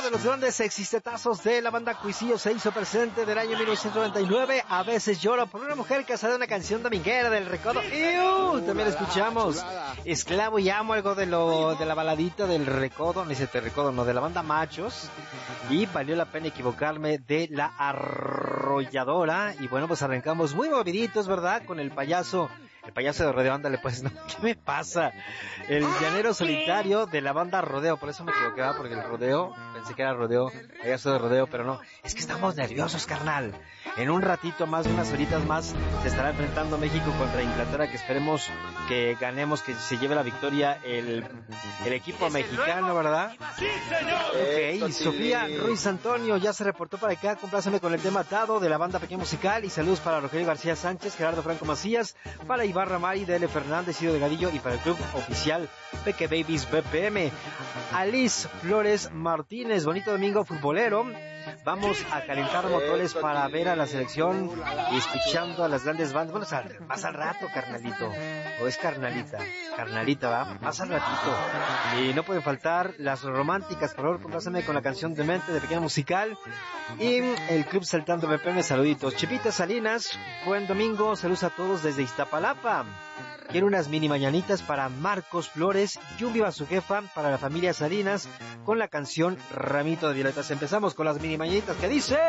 de los grandes existetazos de la banda Cuisillo se hizo presente del año 1999. A veces lloro por una mujer casada, una canción dominguera del Recodo. También escuchamos Esclavo y Amo, algo de la baladita del Recodo, no dice Recodo, no, de la banda Machos. Y Valió la pena equivocarme de La Arrolladora. Y bueno, pues arrancamos muy moviditos, ¿verdad? Con el payaso de Rodeo, ándale pues, ¿no? ¿Qué me pasa? El llanero solitario de la banda Rodeo, por eso me equivocaba, porque el Rodeo, pensé que era Rodeo, payaso de Rodeo, pero no, es que estamos nerviosos, carnal. En un ratito más, unas horitas más, se estará enfrentando México contra Inglaterra, que esperemos que ganemos, que se lleve la victoria el equipo mexicano, ¿verdad? ¡Sí, señor! Ok, Sofía Ruiz Antonio ya se reportó para acá, compláceme con el tema atado de la banda Pequeño Musical, y saludos para Rogelio García Sánchez, Gerardo Franco Macías, para Ibarra Mari, D.L. Fernández, Ido Delgadillo, y para el club oficial Peque Babies BPM. Alice Flores Martínez, bonito domingo futbolero. Vamos a calentar motores para ver a la selección y escuchando a las grandes bandas. Bueno, más al rato, carnalito. O es carnalita, ¿va? Más al ratito. Y no pueden faltar las románticas. Por favor, complázame con la canción Demente de Pequeño Musical. Y el club Saltando BPM, saluditos. Chepita Salinas, buen domingo. Saludos a todos desde Iztapalapa. Quiero unas mini mañanitas para Marcos Flores y un viva su jefa para la familia Salinas con la canción Ramito de Violetas. Empezamos con las mini mañanitas que dicen...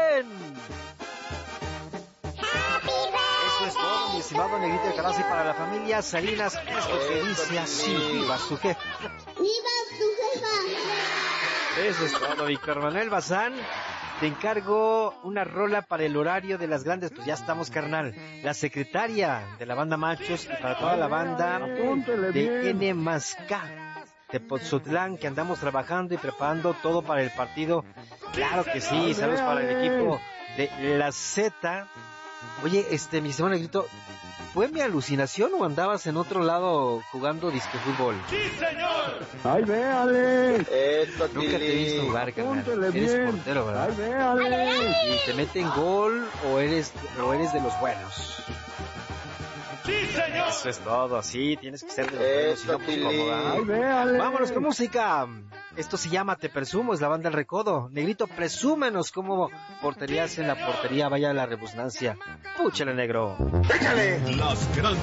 Eso es todo, mi estimado Negrito de Caraza, y para la familia Salinas, esto que dice así, viva su jefa. ¡Viva su jefa! Eso es todo, Víctor Manuel Bazán. Te encargo una rola para el horario de las grandes, pues ya estamos, carnal. La secretaria de la banda Machos y para toda la banda de N+K de Pozotlán, que andamos trabajando y preparando todo para el partido. Claro que sí, saludos para el equipo de la Z. Oye, mi estimado Negrito, ¿fue mi alucinación o andabas en otro lado jugando disque fútbol? ¡Sí, señor! ¡Ay, véale! Nunca te he visto jugar, carnal. Eres portero, ¿verdad? ¡Ay, véale! ¿Y te meten gol o eres de los buenos? ¡Sí, señor! Eso es todo, así tienes que ser de los buenos, si no, pues cómo va. ¡Ay, véale! Vámonos con música. Esto se llama Te Presumo, es la banda El Recodo. Negrito, presúmenos cómo porterías en la portería, vaya la rebusnancia. Púchale, negro. ¡Échale! Las grandes